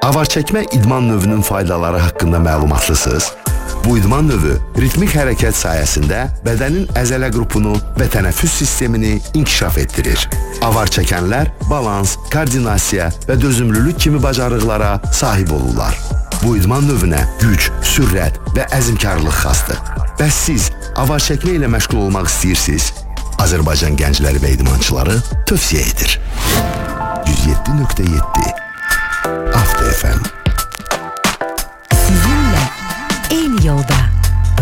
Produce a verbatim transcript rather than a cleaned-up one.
Avar çəkmə idman növünün faydaları haqqında məlumatlısınız? Bu idman növü ritmik hərəkət sayəsində bədənin əzələ qrupunu və tənəffüs sistemini inkişaf etdirir. Avar çəkənlər balans, koordinasiya və dözümlülük kimi bacarıqlara sahib olurlar. Bu idman növünə güc, sürət və əzmkarlıq xasdır. Bəs siz avar çəkmə ilə məşğul olmaq istəyirsiniz? Azərbaycan gəncləri və idmançıları tövsiyə edir. yüz yeddi nöqtə yeddi Avto F M. Sizinlə eyni yolda.